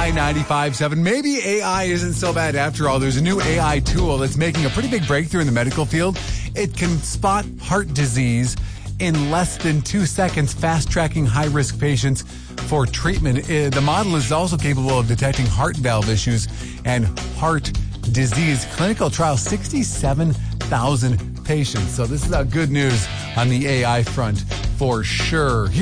AI 95.7. Maybe AI isn't so bad after all. There's a new AI tool that's making a pretty big breakthrough in the medical field. It can spot heart disease in less than 2 seconds, fast-tracking high-risk patients for treatment. The model is also capable of detecting heart valve issues and heart disease. Clinical trial, 67,000 patients. So this is good news on the AI front for sure.